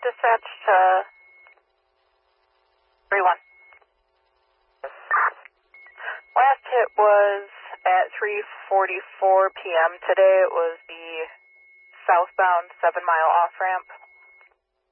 Dispatch to 31. Last hit was at 3:44 p.m. today. It was the southbound 7 Mile off-ramp.